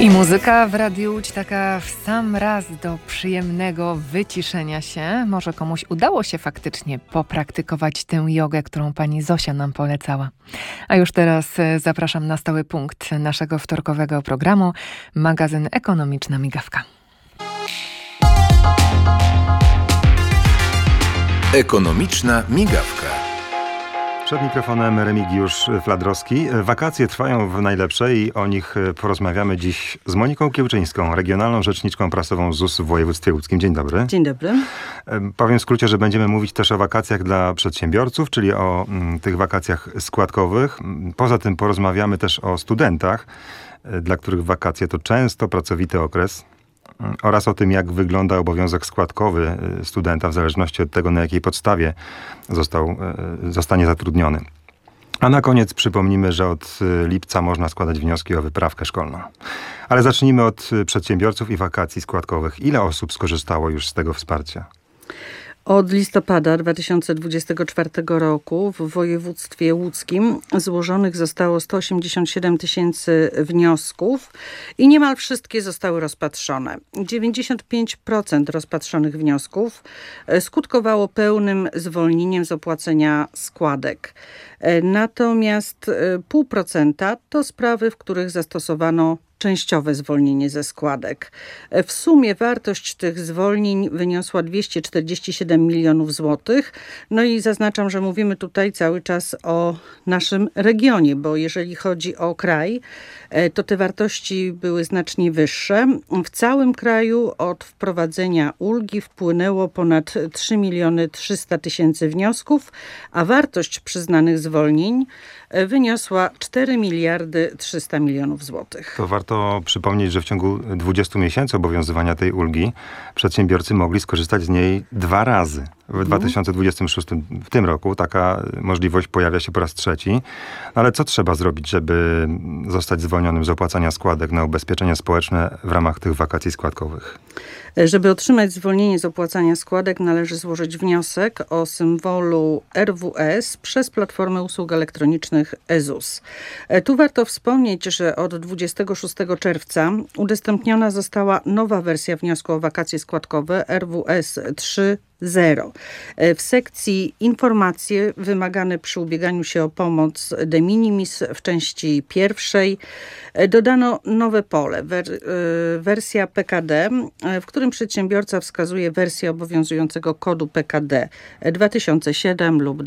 I muzyka w Radiu Łódź taka w sam raz do przyjemnego wyciszenia się. Może komuś udało się faktycznie popraktykować tę jogę, którą pani Zosia nam polecała. A już teraz zapraszam na stały punkt naszego wtorkowego programu, magazyn Ekonomiczna Migawka. Ekonomiczna Migawka. Przed mikrofonem Remigiusz Fladrowski. Wakacje trwają w najlepsze i o nich porozmawiamy dziś z Moniką Kiełczyńską, regionalną rzeczniczką prasową ZUS w województwie łódzkim. Dzień dobry. Dzień dobry. Powiem w skrócie, że będziemy mówić też o wakacjach dla przedsiębiorców, czyli o tych wakacjach składkowych. Poza tym porozmawiamy też o studentach, dla których wakacje to często pracowity okres. Oraz o tym, jak wygląda obowiązek składkowy studenta w zależności od tego, na jakiej podstawie zostanie zatrudniony. A na koniec przypomnimy, że od lipca można składać wnioski o wyprawkę szkolną. Ale zacznijmy od przedsiębiorców i wakacji składkowych. Ile osób skorzystało już z tego wsparcia? Od listopada 2024 roku w województwie łódzkim złożonych zostało 187 tysięcy wniosków i niemal wszystkie zostały rozpatrzone. 95% rozpatrzonych wniosków skutkowało pełnym zwolnieniem z opłacenia składek. Natomiast 0,5% to sprawy, w których zastosowano częściowe zwolnienie ze składek. W sumie wartość tych zwolnień wyniosła 247 milionów złotych. No i zaznaczam, że mówimy tutaj cały czas o naszym regionie, bo jeżeli chodzi o kraj, to te wartości były znacznie wyższe. W całym kraju od wprowadzenia ulgi wpłynęło ponad 3 300 000 wniosków, a wartość przyznanych zwolnień wyniosła 4 300 milionów złotych. To warto przypomnieć, że w ciągu 20 miesięcy obowiązywania tej ulgi przedsiębiorcy mogli skorzystać z niej 2 razy. W 2026, w tym roku, taka możliwość pojawia się po raz 3. Ale co trzeba zrobić, żeby zostać zwolnionym z opłacania składek na ubezpieczenia społeczne w ramach tych wakacji składkowych? Żeby otrzymać zwolnienie z opłacania składek, należy złożyć wniosek o symbolu RWS przez Platformę Usług Elektronicznych ZUS. Tu warto wspomnieć, że od 26 czerwca udostępniona została nowa wersja wniosku o wakacje składkowe RWS 3.0. W sekcji informacje wymagane przy ubieganiu się o pomoc de minimis w części pierwszej dodano nowe pole, wersja PKD, w którym przedsiębiorca wskazuje wersję obowiązującego kodu PKD 2007 lub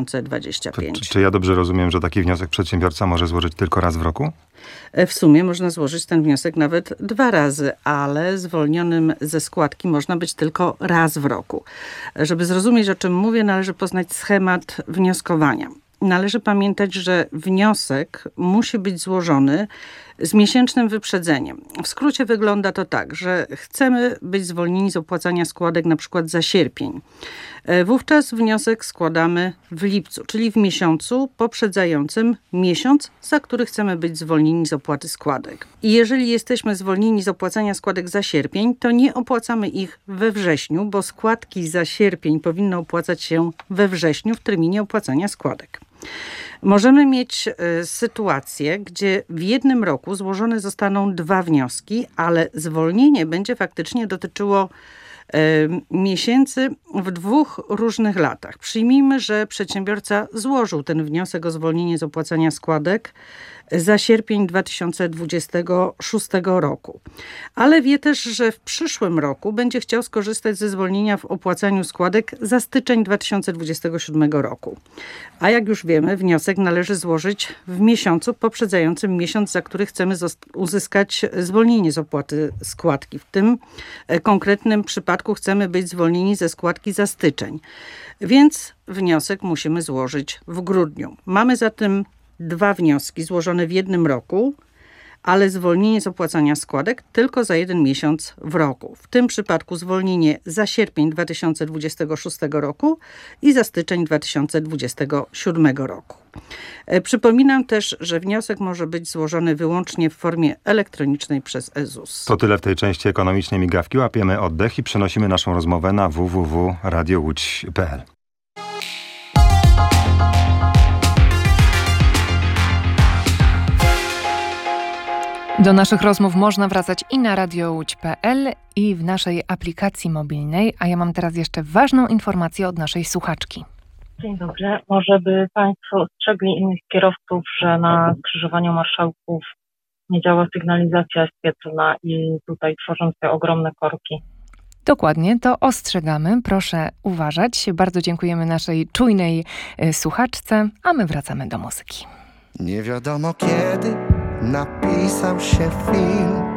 2025. Czy ja dobrze rozumiem, że taki wniosek przedsiębiorca może złożyć tylko raz w roku? W sumie można złożyć ten wniosek nawet 2 razy, ale zwolnionym ze składki można być tylko raz w roku. Żeby zrozumieć, o czym mówię, należy poznać schemat wnioskowania. Należy pamiętać, że wniosek musi być złożony z miesięcznym wyprzedzeniem. W skrócie wygląda to tak, że chcemy być zwolnieni z opłacania składek na przykład za sierpień. Wówczas wniosek składamy w lipcu, czyli w miesiącu poprzedzającym miesiąc, za który chcemy być zwolnieni z opłaty składek. I jeżeli jesteśmy zwolnieni z opłacania składek za sierpień, to nie opłacamy ich we wrześniu, bo składki za sierpień powinny opłacać się we wrześniu w terminie opłacania składek. Możemy mieć sytuację, gdzie w jednym roku złożone zostaną 2 wnioski, ale zwolnienie będzie faktycznie dotyczyło miesięcy w 2 różnych latach. Przyjmijmy, że przedsiębiorca złożył ten wniosek o zwolnienie z opłacania składek za sierpień 2026 roku. Ale wie też, że w przyszłym roku będzie chciał skorzystać ze zwolnienia w opłacaniu składek za styczeń 2027 roku. A jak już wiemy, wniosek należy złożyć w miesiącu poprzedzającym miesiąc, za który chcemy uzyskać zwolnienie z opłaty składki. W tym konkretnym przypadku chcemy być zwolnieni ze składki za styczeń. Więc wniosek musimy złożyć w grudniu. Mamy zatem 2 wnioski złożone w jednym roku, ale zwolnienie z opłacania składek tylko za 1 miesiąc w roku. W tym przypadku zwolnienie za sierpień 2026 roku i za styczeń 2027 roku. Przypominam też, że wniosek może być złożony wyłącznie w formie elektronicznej przez ZUS. To tyle w tej części ekonomicznej migawki. Łapiemy oddech i przenosimy naszą rozmowę na www.radiołódź.pl. Do naszych rozmów można wracać i na radiołódź.pl i w naszej aplikacji mobilnej, a ja mam teraz jeszcze ważną informację od naszej słuchaczki. Dzień dobry. Może by Państwo ostrzegli innych kierowców, że na skrzyżowaniu Marszałków nie działa sygnalizacja świetlna i tutaj tworzą się ogromne korki. Dokładnie, to ostrzegamy. Proszę uważać. Bardzo dziękujemy naszej czujnej słuchaczce, a my wracamy do muzyki. Nie wiadomo kiedy napisał się film.